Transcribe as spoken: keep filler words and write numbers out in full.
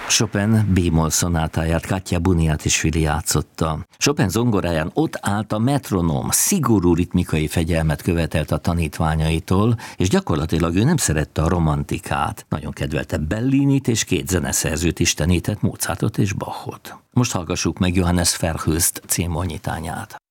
Chopin B-moll szonátáját Katja Buniatisvili játszotta. Chopin zongoráján ott állt a metronóm, szigorú ritmikai fegyelmet követelt a tanítványaitól, és gyakorlatilag ő nem szerette a romantikát. Nagyon kedvelte Bellinit és két zeneszerzőt istenített, Mozartot és Bachot. Most hallgassuk meg Johannes Verhulst cémolnyitányát.